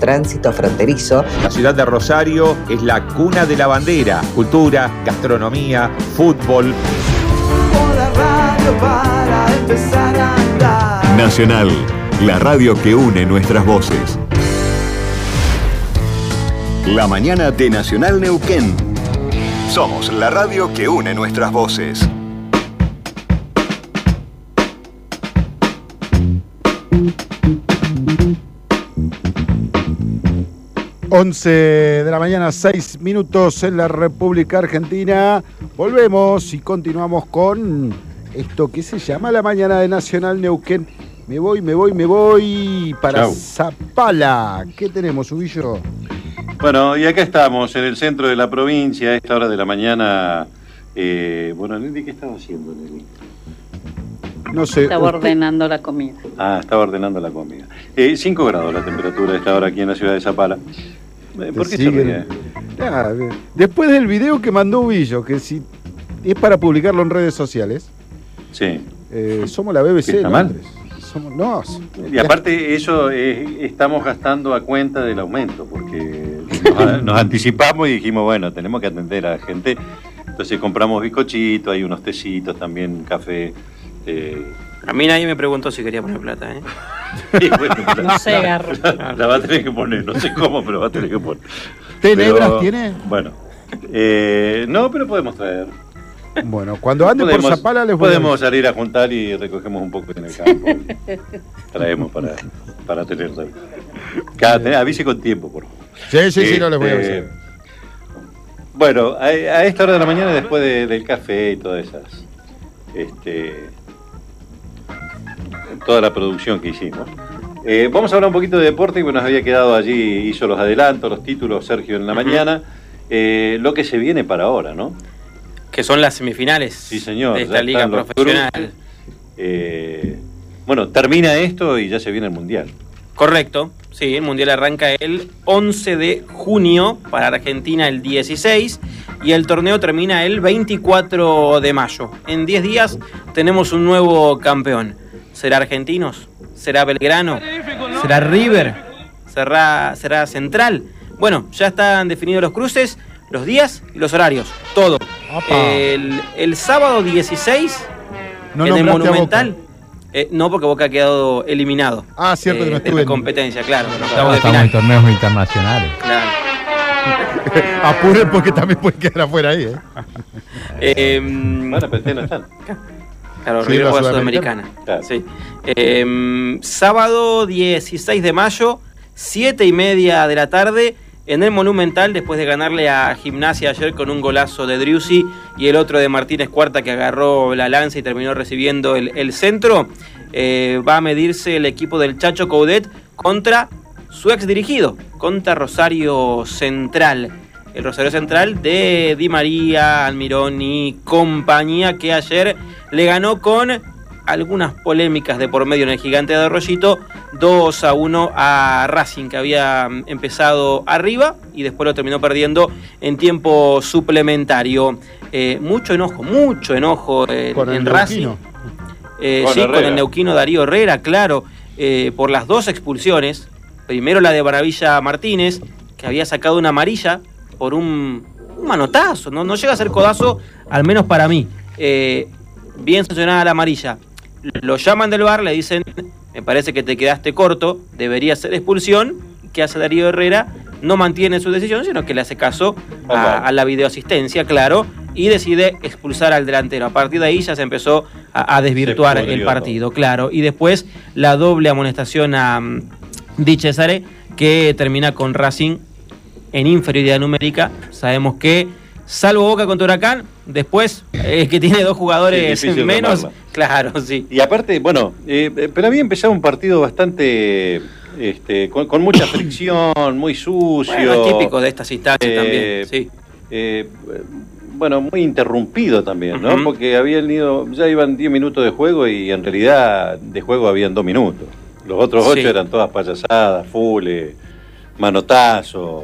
tránsito fronterizo. La ciudad de Rosario es la cuna de la bandera, cultura, gastronomía, fútbol. Para empezar a andar. Nacional, la radio que une nuestras voces. La mañana de Nacional Neuquén. Somos la radio que une nuestras voces. Once de la mañana, 6 minutos en la República Argentina. Volvemos y continuamos con esto que se llama la mañana de Nacional Neuquén. Me voy para Zapala. ¿Qué tenemos, Ubillo? Bueno, y acá estamos, en el centro de la provincia, a esta hora de la mañana. Bueno, Nelly, ¿qué estaba haciendo, Nelly? No sé. Estaba ordenando la comida. Ah, estaba ordenando la comida. 5 grados la temperatura a esta hora aquí en la ciudad de Zapala. ¿Por qué se ríe? Después del video que mandó Ubillo, que si es para publicarlo en redes sociales. Sí. Somos la BBC. ¿Está mal? No. Y aparte eso estamos gastando a cuenta del aumento, porque nos anticipamos y dijimos, bueno, tenemos que atender a la gente. Entonces compramos bizcochitos, hay unos tecitos también, café. A mí nadie me preguntó si quería poner plata, ¿eh? Bueno, no sé, Garro. La va a tener que poner, no sé cómo, pero va a tener que poner. ¿Tenebras tiene? Bueno, no, pero podemos traer. Bueno, cuando ande por Zapala les voy podemos salir a juntar y recogemos un poco en el campo. Traemos para tener. Avise con tiempo, por favor. Sí, no les voy a avisar. Bueno, a esta hora de la mañana, después del café y todas esas, toda la producción que hicimos, vamos a hablar un poquito de deporte, que nos había quedado allí, hizo los adelantos, los títulos, Sergio, en la mañana, lo que se viene para ahora, ¿no? Que son las semifinales, sí, señor, de esta liga profesional. Bueno, termina esto y ya se viene el Mundial. Correcto, sí, el Mundial arranca el 11 de junio, para Argentina el 16, y el torneo termina el 24 de mayo. En 10 días tenemos un nuevo campeón. ¿Será Argentinos? ¿Será Belgrano? ¿Será River? ¿Será Central? Bueno, ya están definidos los cruces, los días y los horarios, todo. El sábado 16 en el Monumental. No, porque Boca ha quedado eliminado. Cierto que no estuve de la competencia, claro. Estamos en torneos internacionales. Claro. Apuren porque también puede quedar afuera ahí, Bueno, pero ustedes no están. Claro, River juega Sudamericana. Claro. Sí. Sábado 16 de mayo, 7:30 de la tarde, en el Monumental, después de ganarle a Gimnasia ayer con un golazo de Driussi y el otro de Martínez Cuarta, que agarró la lanza y terminó recibiendo el centro, va a medirse el equipo del Chacho Coudet contra su ex dirigido, contra Rosario Central. El Rosario Central de Di María, Almirón y compañía, que ayer le ganó con algunas polémicas de por medio en el Gigante de Arroyito, 2-1 a Racing, que había empezado arriba y después lo terminó perdiendo en tiempo suplementario. Mucho enojo en Racing. Con el neuquino Darío Herrera, claro, por las dos expulsiones. Primero la de Maravilla Martínez, que había sacado una amarilla por un manotazo, no llega a ser codazo, al menos para mí. Bien sancionada la amarilla. Lo llaman del VAR, le dicen, me parece que te quedaste corto, debería ser expulsión. ¿Qué hace Darío Herrera? No mantiene su decisión, sino que le hace caso a la videoasistencia, claro, y decide expulsar al delantero. A partir de ahí ya se empezó a desvirtuar el partido, claro. Y después la doble amonestación a Di Cesare, que termina con Racing en inferioridad numérica. Sabemos que, salvo Boca contra Huracán, después que tiene dos jugadores menos, claro, sí. Y aparte, bueno, pero había empezado un partido bastante con mucha fricción, muy sucio. Bueno, es típico de estas instancias también, sí. Bueno, muy interrumpido también, ¿no? Porque ya iban 10 minutos de juego y en realidad de juego habían 2 minutos. Los otros 8 eran todas payasadas, manotazo,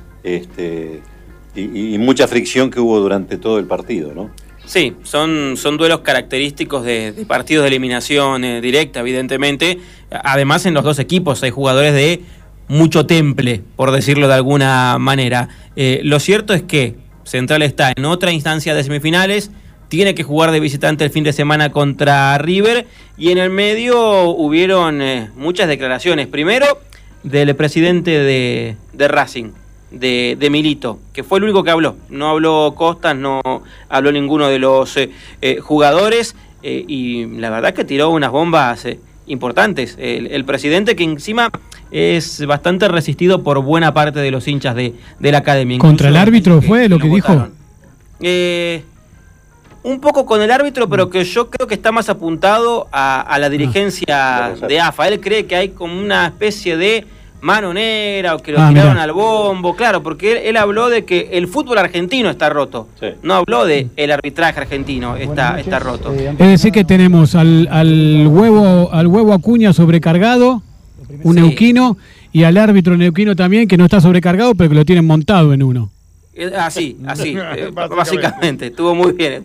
y mucha fricción que hubo durante todo el partido, ¿no? Sí, son duelos característicos de partidos de eliminación directa, evidentemente. Además, en los dos equipos hay jugadores de mucho temple, por decirlo de alguna manera. Lo cierto es que Central está en otra instancia de semifinales, tiene que jugar de visitante el fin de semana contra River, y en el medio hubieron muchas declaraciones. Primero, del presidente de Racing, de Milito, que fue el único que habló. No habló Costas, no habló ninguno de los jugadores, y la verdad que tiró unas bombas importantes. El presidente, que encima es bastante resistido por buena parte de los hinchas de la academia. ¿Contra el árbitro fue lo que dijo? Un poco con el árbitro, pero que yo creo que está más apuntado a la dirigencia de AFA. Él cree que hay como una especie de mano negra, o que lo tiraron al bombo. Claro, porque él habló de que el fútbol argentino está roto. Sí. No habló de el arbitraje argentino está roto. Es decir que tenemos al huevo Acuña sobrecargado, un neuquino, y al árbitro neuquino también, que no está sobrecargado, pero que lo tienen montado en uno. Así, básicamente, estuvo muy bien.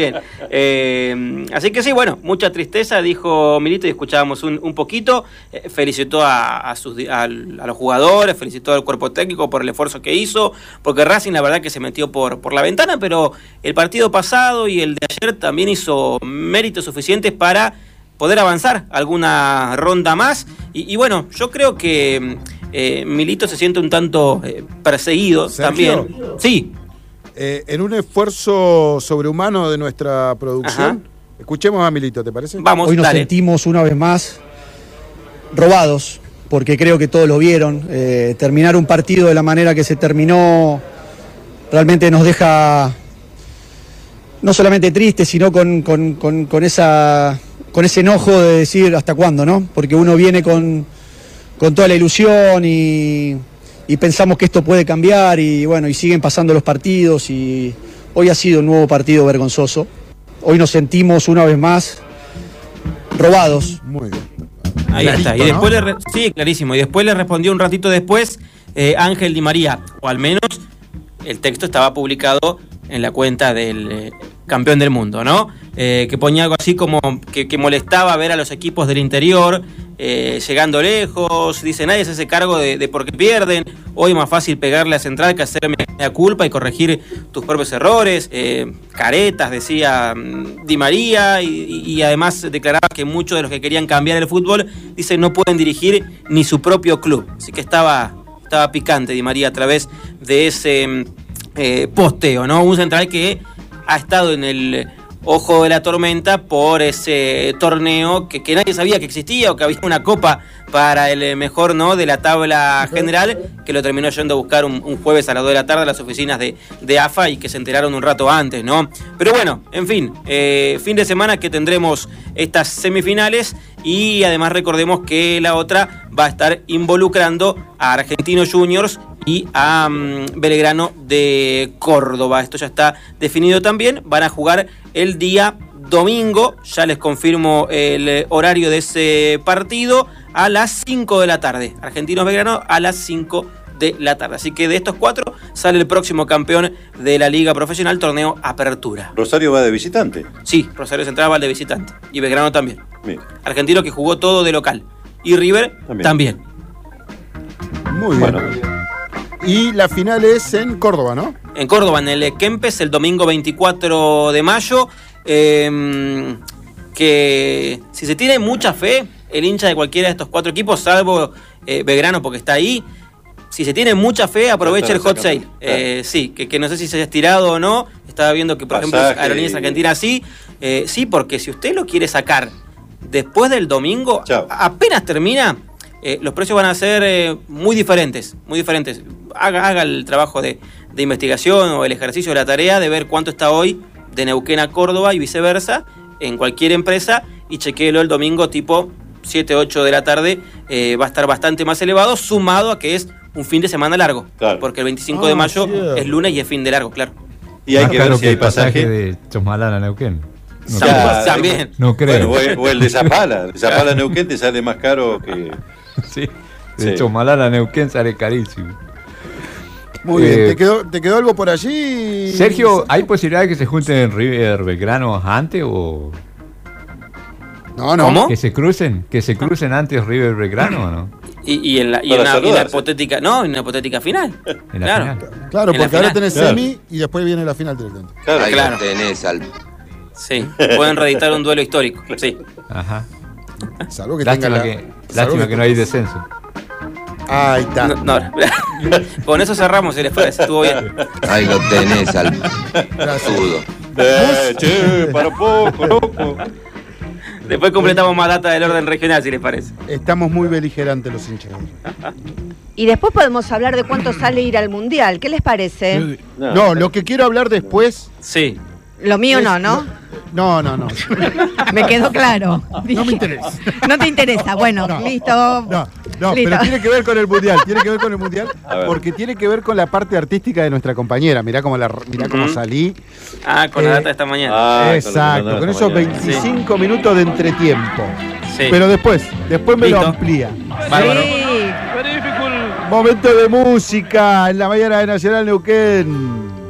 Así que sí, bueno, mucha tristeza, dijo Milito, y escuchábamos un poquito. Felicitó a los jugadores, felicitó al cuerpo técnico por el esfuerzo que hizo, porque Racing la verdad que se metió por la ventana, pero el partido pasado y el de ayer también hizo méritos suficientes para poder avanzar alguna ronda más, y bueno, yo creo que Milito se siente un tanto perseguido. ¿Sergio? También. Sí. En un esfuerzo sobrehumano de nuestra producción, escuchemos a Milito, ¿te parece? Vamos, hoy nos sentimos una vez más robados, porque creo que todos lo vieron. Terminar un partido de la manera que se terminó realmente nos deja no solamente tristes, sino con ese enojo de decir hasta cuándo, ¿no? Porque uno viene con toda la ilusión y pensamos que esto puede cambiar, y bueno, y siguen pasando los partidos, y hoy ha sido un nuevo partido vergonzoso. Hoy nos sentimos una vez más robados. Muy bien. Ahí clarito, está. Y después sí, clarísimo. Y después le respondió un ratito después Ángel Di María, o al menos el texto estaba publicado en la cuenta del campeón del mundo, ¿no? Que ponía algo así como que molestaba ver a los equipos del interior llegando lejos. Dice, nadie se hace cargo de por qué pierden. Hoy es más fácil pegarle a Central que hacerme la culpa y corregir tus propios errores. Caretas, decía Di María, y además declaraba que muchos de los que querían cambiar el fútbol, dice, no pueden dirigir ni su propio club. Así que estaba picante Di María a través de ese posteo, ¿no? Un Central que ha estado en el ojo de la tormenta por ese torneo que nadie sabía que existía, o que había una copa para el mejor, ¿no?, de la tabla general, que lo terminó yendo a buscar un jueves a las 2 de la tarde a las oficinas de AFA, y que se enteraron un rato antes, ¿no? Pero bueno, en fin, fin de semana que tendremos estas semifinales, y además recordemos que la otra va a estar involucrando a Argentinos Juniors y a Belgrano de Córdoba. Esto ya está definido también. Van a jugar el día domingo, ya les confirmo el horario de ese partido, a las 5 de la tarde. Argentinos Belgrano a las 5 de la tarde. Así que de estos 4 sale el próximo campeón de la Liga Profesional, torneo Apertura. ¿Rosario va de visitante? Sí, Rosario Central va de visitante. Y Belgrano también. Bien. Argentino, que jugó todo de local. Y River también. Muy bien. Bueno. Y la final es en Córdoba, ¿no? En Córdoba, en el Kempes, el domingo 24 de mayo. Que si se tiene mucha fe, el hincha de cualquiera de estos 4 equipos, salvo Belgrano porque está ahí, si se tiene mucha fe, aprovecha el hot sale. Sí, que no sé si se ha estirado o no. Estaba viendo que, por ejemplo, Aerolíneas Argentinas sí. Sí, porque si usted lo quiere sacar después del domingo, apenas termina, los precios van a ser muy diferentes. Haga el trabajo de investigación, o el ejercicio de la tarea de ver cuánto está hoy de Neuquén a Córdoba y viceversa en cualquier empresa, y chequéelo el domingo tipo 7, 8 de la tarde. Va a estar bastante más elevado, sumado a que es un fin de semana largo, claro, porque el 25 de mayo es lunes y es fin de largo, claro. Y hay que ver si hay pasaje de Chosmalal a Neuquén. No, también. No creo. Bueno, o el de Zapala. De Zapala a Neuquén te sale más caro que... Sí, de Chosmalal a Neuquén sale carísimo. Muy bien, ¿te quedó algo por allí? Sergio, ¿hay posibilidad de que se junten River Belgrano antes o...? No. ¿Cómo? ¿Que se crucen antes River Belgrano o no? Y en una hipotética, no, en una hipotética final. Claro. Claro, En la porque ahora final. tenés Claro. semi y después viene la final directamente. Ahí Claro. lo tenés al... Sí, pueden reeditar un duelo histórico. Sí. Ajá. Salvo que Lástima tenga lástima que no hay descenso. Ahí está. No. Con eso cerramos, si les parece. Estuvo bien. Ahí lo tenés al... Sudo. Che, para poco, loco. Después completamos más data del orden regional, si les parece. Estamos muy beligerantes los hinchas. Y después podemos hablar de cuánto sale ir al Mundial. ¿Qué les parece? No, lo que quiero hablar después. Sí. Lo mío no, ¿no? No. Me quedó claro. No me interesa. No te interesa. Bueno, listo. No, Listo. pero tiene que ver con el mundial. Tiene que ver con el mundial A ver. porque tiene que ver con la parte artística de nuestra compañera. Mirá cómo salí. Ah, con la data de esta mañana. Ah, Exacto, con esos 25 minutos de entretiempo. Sí. Pero después me lo Listo. amplía. Bárbaro. Momento de música en la mañana de Nacional Neuquén.